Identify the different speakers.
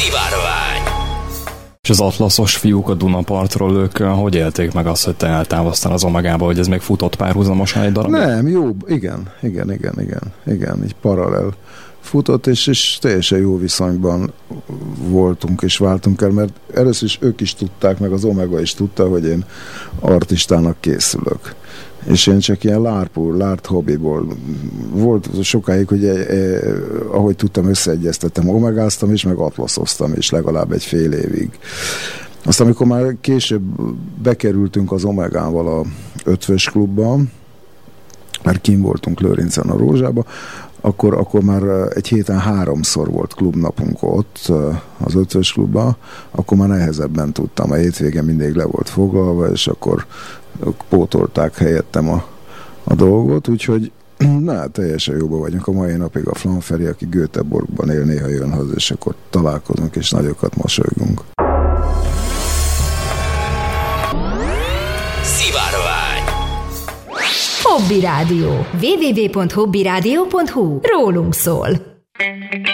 Speaker 1: Szivárvány.
Speaker 2: És az atlaszos fiúk a Dunapartról, ők hogy élték meg azt, hogy te eltávoztál az Omegába, hogy ez még futott párhuzamosan egy darab?
Speaker 3: Nem, jó, igen, így paralel futott, és teljesen jó viszonyban voltunk és váltunk el, mert először is ők is tudták, meg az Omega is tudta, hogy én artistának készülök. És én csak ilyen lárt hobbiból. Volt sokáig, hogy ahogy tudtam, összeegyeztettem, omegáztam is, meg atlaszoztam is legalább egy fél évig. Aztán, amikor már később bekerültünk az Omegával a Ötvös klubba, mert kim voltunk Lőrincen a Rózsába, akkor már egy héten 3-szor volt klubnapunk ott az Ötvös klubba, akkor már nehezebben tudtam, a hétvégen mindig le volt foglalva, és akkor pótolták helyettem a dolgot, úgyhogy teljesen jóban vagyunk. A mai napig a Flanferi, aki Göteborgban él, néha jön haza, és akkor találkozunk, és nagyokat mosolygunk.
Speaker 1: Szivárvány.
Speaker 4: Hobby Rádió. www.hobbyradio.hu. Rólunk szól.